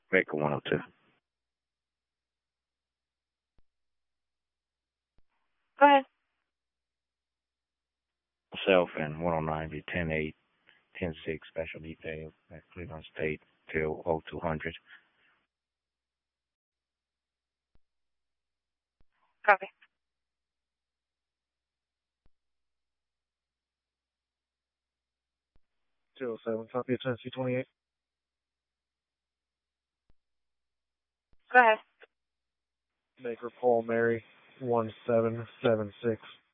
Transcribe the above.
Baker 102. Go ahead. Myself and 109 be 10-8, 10-6 special detail at Cleveland State till 0200. Copy. 207, copy of Tennessee 28. Go ahead. Baker Paul Mary 1776.